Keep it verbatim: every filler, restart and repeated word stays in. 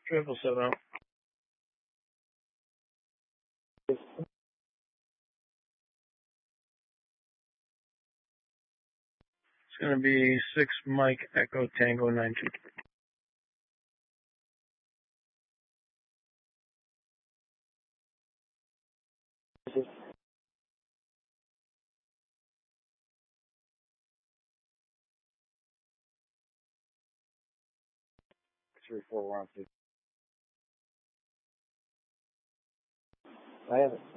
Triple seven. It's going to be six Mike Echo Tango nine two. Three four one two. I have it.